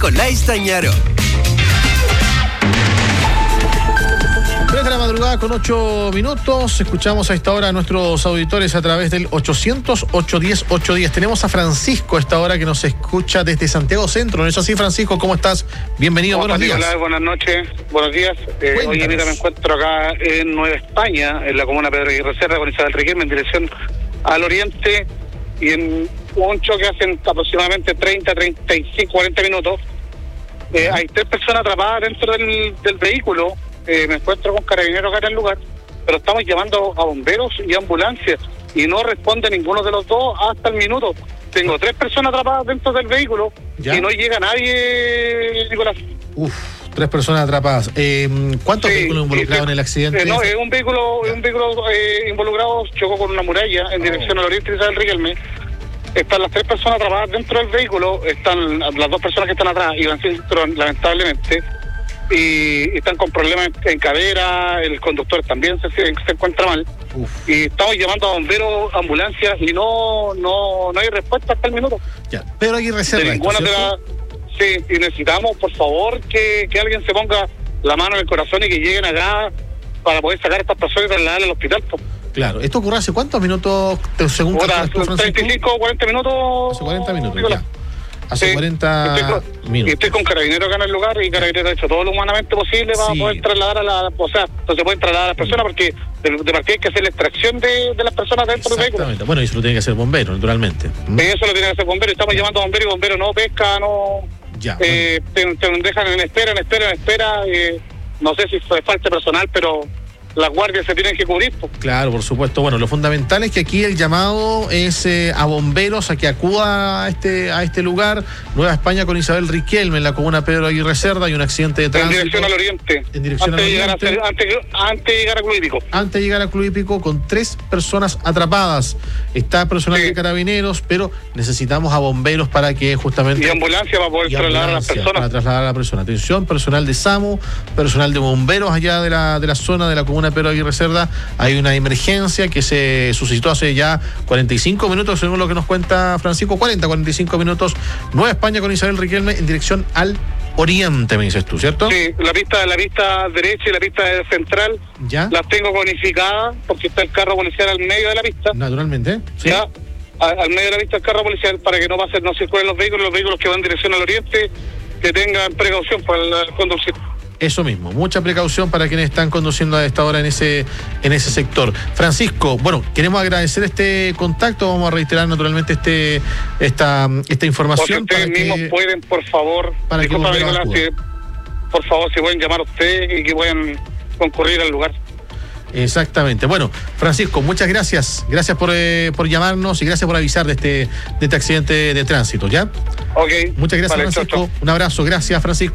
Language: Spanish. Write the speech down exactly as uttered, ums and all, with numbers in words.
Nicolás Tañaro. tres de la madrugada con ocho minutos. Escuchamos a esta hora a nuestros auditores a través del ochocientos, ochocientos diez, ochocientos diez. Tenemos a Francisco a esta hora que nos escucha desde Santiago Centro. ¿No es así, Francisco? ¿Cómo estás? Bienvenido, buenos días. Hola, buenas noches, buenos días. Eh, hoy mira, me encuentro acá en Nueva España, en la comuna Pedro Aguirre Cerda, con Isabel Riquelme, en dirección al oriente, y en un choque hacen aproximadamente treinta, treinta y cinco, cuarenta minutos. Eh, hay tres personas atrapadas dentro del, del vehículo. Eh, me encuentro con carabineros acá en el lugar, pero estamos llamando a bomberos y ambulancias y no responde ninguno de los dos hasta el minuto. Tengo tres personas atrapadas dentro del vehículo. ¿Ya? Y no llega nadie, Nicolás. Uf, tres personas atrapadas. Eh, ¿Cuántos sí, vehículos involucrados sí, en el accidente? Eh, no, es un vehículo, es un vehículo eh, involucrado, chocó con una muralla en oh. dirección al oriente de Isabel Riquelme. Están las tres personas atrapadas dentro del vehículo, están las dos personas que están atrás, iban sin cinturón, lamentablemente, y están con problemas en cadera, el conductor también se, se encuentra mal. Uf. Y estamos llamando a bomberos, ambulancias, y no no no hay respuesta hasta el minuto. Ya, pero hay reserva. De ninguna de las... Sí, y necesitamos, por favor, que, que alguien se ponga la mano en el corazón y que lleguen acá para poder sacar a estas personas y trasladarlas al hospital. Claro, ¿esto ocurrió hace cuántos minutos, según Ahora, treinta y cinco, cuarenta minutos. Hace cuarenta minutos, ya. Hace sí, cuarenta estoy con, minutos. Y estoy con carabineros acá en el lugar, y carabineros ha hecho todo lo humanamente posible para sí. poder trasladar a la... O sea, no se pueden trasladar a las personas porque de, de partida hay que hacer la extracción de, de las personas dentro del vehículo. Exactamente. Bueno, y eso lo tiene que hacer bombero, naturalmente. ¿Mm? Eso lo tiene que hacer bombero. Estamos ya. llamando a bomberos y bomberos no pesca, no... Ya. Eh, bueno. te, te dejan en espera, en espera, en espera. Eh, no sé si fue falta personal, pero... las guardias se tienen que cubrir. Pues. Claro, por supuesto. Bueno, lo fundamental es que aquí el llamado es eh, a bomberos a que acuda a este a este lugar. Nueva España con Isabel Riquelme, en la comuna Pedro Aguirre Cerda, hay un accidente de tránsito. En dirección al oriente. En dirección antes, al de oriente. A, antes, antes de llegar a Club Hípico. Antes de llegar a Club Hípico, con tres personas atrapadas. Está personal sí. de carabineros, pero necesitamos a bomberos para que justamente... Y ambulancia para poder trasladar a las personas. Para trasladar a la persona. Atención, personal de SAMU, personal de bomberos allá de la, de la zona de la comuna Pedro Aguirre Cerda. Hay una emergencia que se suscitó hace ya cuarenta y cinco minutos, según lo que nos cuenta Francisco. cuarenta, cuarenta y cinco minutos. Nueva España con Isabel Riquelme en dirección al oriente, me dices tú, ¿cierto? Sí, la pista, la pista derecha y la pista central ¿ya? Las tengo conificadas porque está el carro policial al medio de la pista. Naturalmente, sí. Ya, a, al medio de la pista el carro policial para que no pasen, no circulen los vehículos, los vehículos que van en dirección al oriente, que tengan precaución para el conducir. Eso mismo, mucha precaución para quienes están conduciendo a esta hora en ese en ese sector. Francisco, bueno, queremos agradecer este contacto, vamos a reiterar naturalmente este esta esta información. Porque ustedes mismos que, pueden, por favor, para disculpa, que Nicolás, que, por favor, si pueden llamar a ustedes y que puedan concurrir al lugar. Exactamente. Bueno, Francisco, muchas gracias. Gracias por, eh, por llamarnos y gracias por avisar de este, de este accidente de tránsito, ¿ya? Ok. Muchas gracias, vale, Francisco. Chau, chau. Un abrazo. Gracias, Francisco.